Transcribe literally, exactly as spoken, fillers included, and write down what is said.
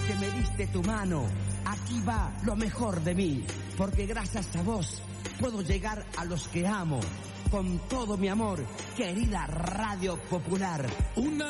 que me diste tu mano. Aquí va lo mejor de mí, porque gracias a vos puedo llegar a los que amo. Con todo mi amor, querida Radio Popular. Una